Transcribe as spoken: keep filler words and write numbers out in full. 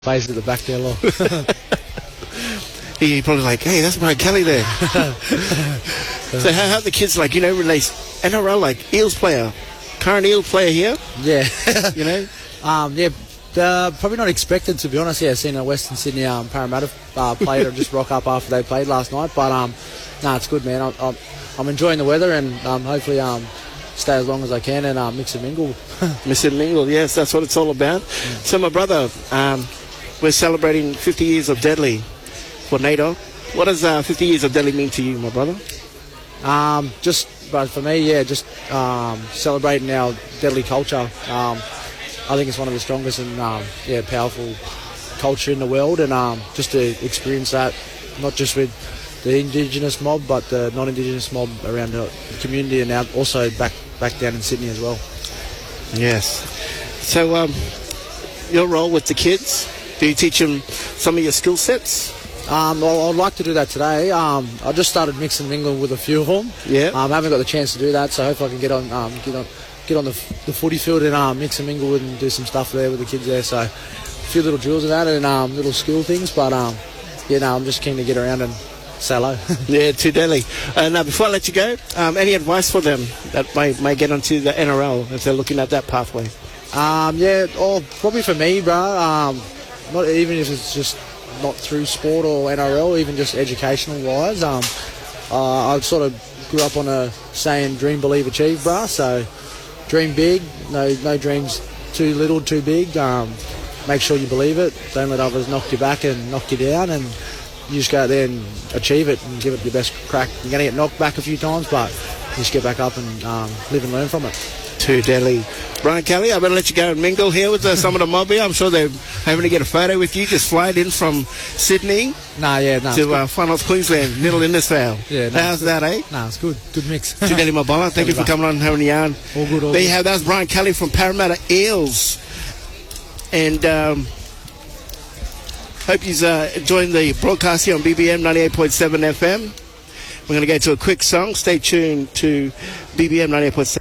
Plays at the back there, look. He probably like, hey, that's Brian Kelly there. So how, how the kids like, you know, when they N R L like Eels player, current Eels player here? Yeah. You know? Um, yeah, uh, probably not expected, to be honest. Yeah, seeing a Western Sydney um, Parramatta uh, player just rock up after they played last night. But, um, no, nah, it's good, man. I'm, I'm, I'm enjoying the weather and um, hopefully um, stay as long as I can and uh, mix and mingle. Mix and mingle, yes, that's what it's all about. Mm. So my brother, um, we're celebrating fifty years of Deadly for NATO. What does uh, fifty years of Deadly mean to you, my brother? Um, just, but for me, yeah, just um, celebrating our Deadly culture. Um, I think it's one of the strongest and um, yeah, powerful culture in the world, and um, just to experience that, not just with the Indigenous mob, but the non-Indigenous mob around the community, and now also back back down in Sydney as well. Yes. So, um, your role with the kids, do you teach them some of your skill sets? Um, well, I'd like to do that today. Um, I just started mixing and mingling with a few of them. Yeah. Um, I haven't got the chance to do that, so hopefully I can get on um, get on get on the, the footy field and um, mix and mingle with and do some stuff there with the kids there. So a few little drills of that and um, little skill things, but um, yeah, no, I'm just keen to get around and say hello. Yeah, to Delhi. Uh, now, before I let you go, um, any advice for them that may, may get onto the N R L if they're looking at that pathway? Um, yeah, or probably for me, bro. Um, not even if it's just not through sport or N R L, even just educational wise. Um, uh, I sort of grew up on a saying, "Dream, believe, achieve," bro. So, dream big. No, no dreams too little, too big. Um, make sure you believe it. Don't let others knock you back and knock you down, and you just go out there and achieve it and give it your best crack. You're going to get knocked back a few times, but you just get back up and um, live and learn from it. To Delhi. Brian Kelly, I better let you go and mingle here with uh, some of the mob here. I'm sure they're having to get a photo with you. Just flying in from Sydney nah, yeah, nah, to uh, Far North Queensland, Middle Innisfail. Yeah, nah, how's that, eh? Nah, it's good. Good mix. To Delhi Mabala, thank you for coming on and having a yarn. All good, all there good. you have, that was Brian Kelly from Parramatta Eels. And um, hope you're uh, enjoying the broadcast here on B B M ninety-eight point seven F M. We're going to go to a quick song. Stay tuned to B B M ninety-eight point seven.